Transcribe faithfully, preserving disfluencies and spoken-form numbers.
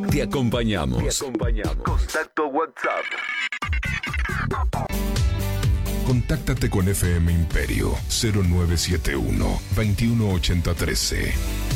Te acompañamos. Te acompañamos. Contacto WhatsApp. Contáctate con F M Imperio cero nueve siete uno, veintiuno ochenta trece.